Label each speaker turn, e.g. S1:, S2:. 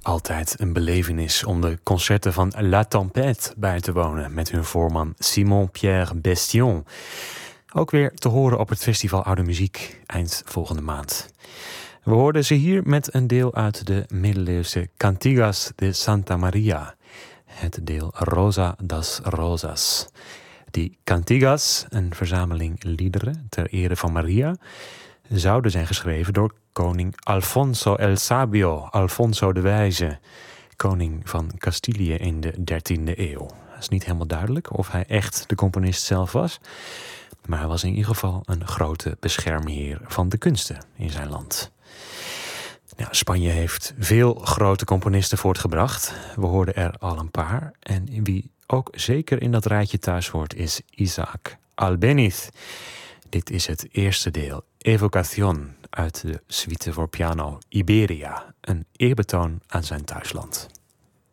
S1: Altijd een belevenis om de concerten van La Tempête bij te wonen met hun voorman Simon-Pierre Bestion. Ook weer te horen op het Festival Oude Muziek eind volgende maand. We hoorden ze hier met een deel uit de middeleeuwse Cantigas de Santa Maria. Het deel Rosa das Rosas. Die Cantigas, een verzameling liederen ter ere van Maria, zouden zijn geschreven door koning Alfonso el Sabio, Alfonso de Wijze, koning van Castilië in de 13e eeuw. Het is niet helemaal duidelijk of hij echt de componist zelf was, maar hij was in ieder geval een grote beschermheer van de kunsten in zijn land. Nou, Spanje heeft veel grote componisten voortgebracht. We hoorden er al een paar. En wie ook zeker in dat rijtje thuis hoort is Isaac Albéniz. Dit is het eerste deel, Evocación, uit de suite voor piano Iberia. Een eerbetoon aan zijn thuisland.